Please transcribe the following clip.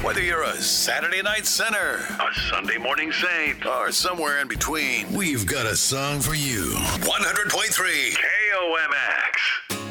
Whether you're a Saturday night sinner, A Sunday morning saint. or somewhere in between, we've got a song for you. 100.3 KOMX.